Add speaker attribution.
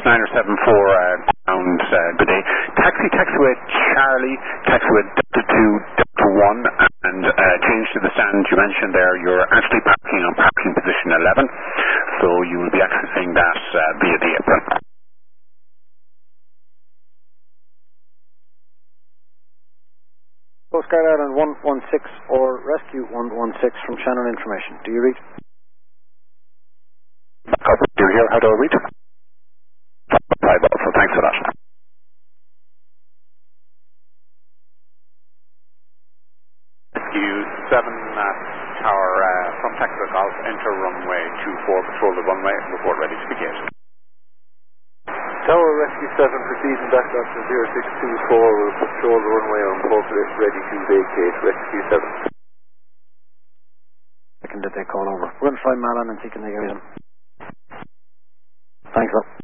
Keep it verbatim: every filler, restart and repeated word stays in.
Speaker 1: niner seven four uh, ground, uh, good day. Taxi, taxiway Charlie, taxiway Delta two, Delta one, and uh, change to the stand you mentioned there. You're actually parking on parking position eleven, so you will be accessing that uh, via the apron.
Speaker 2: Coast Guard Island one one six or Rescue one one six from Shannon Information. Do you read?
Speaker 1: Back up. Do you hear? How do I read? Five also. Thanks for that. Rescue seven uh, Tower uh, from Texas Golf, enter runway two four, patrol the runway, report ready to vacate.
Speaker 3: Tower Rescue seven proceeding back up to zero six two four, will patrol the runway on report ready to vacate. Rescue seven.
Speaker 2: Second did they call over? We're going to try Malin and see can they hear them. Thanks, up.